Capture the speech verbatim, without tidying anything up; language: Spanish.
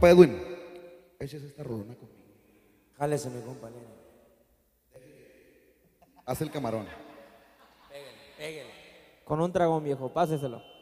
compa Edwin, échese esta rolona conmigo. Jálese, mi compa. Haz el camarón. Pégale, pégale. Con un dragón, viejo, páseselo.